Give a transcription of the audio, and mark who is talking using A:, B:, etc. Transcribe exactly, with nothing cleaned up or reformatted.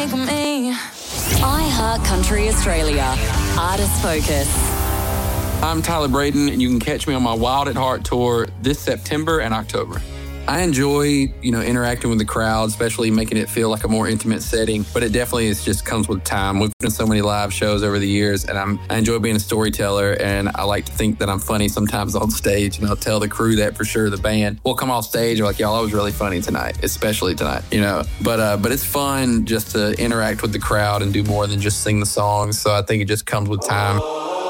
A: Me. I Heart Country Australia. Artist Focus.
B: I'm Tyler Braden, and you can catch me on my Wild at Heart tour this September and October. I enjoy, you know, interacting with the crowd, especially making it feel like a more intimate setting, but it definitely is just comes with time. We've done so many live shows over the years, and I'm, I enjoy being a storyteller, and I like to think that I'm funny sometimes on stage, and I'll tell the crew that for sure. The band will come off stage and like, y'all, I was really funny tonight, especially tonight, you know. But uh, but it's fun just to interact with the crowd and do more than just sing the songs, so I think it just comes with time.